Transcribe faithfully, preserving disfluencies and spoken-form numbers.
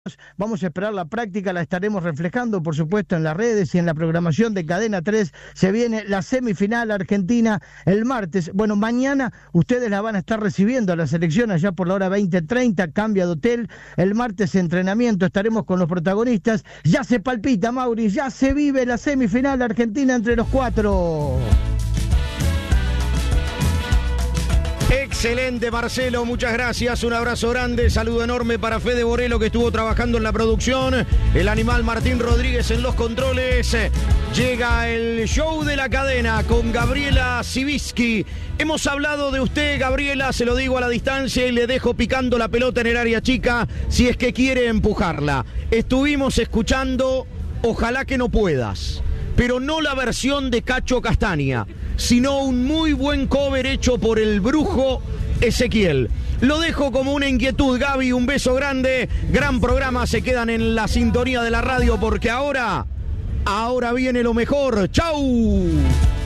Vamos a esperar la práctica, la estaremos reflejando, por supuesto, en las redes y en la programación de Cadena tres. Se viene la semifinal argentina el martes. Bueno, mañana ustedes la van a estar recibiendo a la selección allá por la hora veinte treinta, cambia de hotel. El martes entrenamiento, estaremos con los protagonistas. Ya se palpita, Mauri, ya se vive la semifinal argentina entre los cuatro. Excelente, Marcelo, muchas gracias, un abrazo grande, saludo enorme para Fede Borelo, que estuvo trabajando en la producción, el animal Martín Rodríguez en los controles. Llega el show de la cadena con Gabriela Siviski. Hemos hablado de usted, Gabriela, se lo digo a la distancia y le dejo picando la pelota en el área chica si es que quiere empujarla. Estuvimos escuchando Ojalá que no puedas, pero no la versión de Cacho Castaña, sino un muy buen cover hecho por el brujo Ezequiel. Lo dejo como una inquietud, Gaby, un beso grande, gran programa, se quedan en la sintonía de la radio porque ahora, ahora viene lo mejor. ¡Chau!